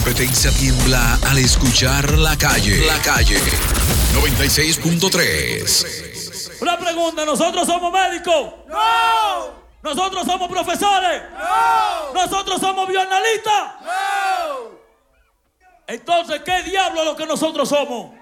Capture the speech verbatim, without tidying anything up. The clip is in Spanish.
competencia tiembla al escuchar La Calle. La Calle noventa y seis punto tres. Una pregunta, ¿nosotros somos médicos? ¡No! ¿Nosotros somos profesores? ¡No! ¿Nosotros somos bioanalistas? ¡No! Entonces, ¿qué diablo es lo que nosotros somos?